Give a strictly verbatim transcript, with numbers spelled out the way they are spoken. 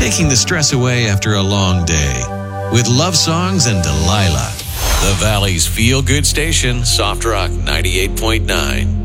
taking the stress away after a long day with love songs and Delilah. The Valley's feel-good station, Soft Rock ninety-eight point nine.